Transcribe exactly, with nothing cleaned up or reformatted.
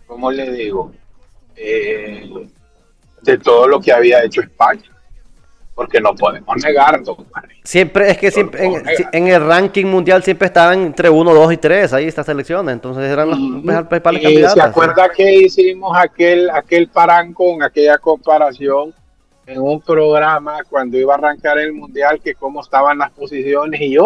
¿cómo le digo? Eh, de todo lo que había hecho España, porque no podemos negarlo, compadre. Siempre, es que No lo siempre podemos en, si- negar. en el ranking mundial siempre estaban entre uno, dos y tres ahí estas selecciones. Entonces eran las Ujú. principales Y se candidatas, sí. acuerda que hicimos aquel, aquel parangón, aquella comparación en un programa cuando iba a arrancar el mundial, que cómo estaban las posiciones, y yo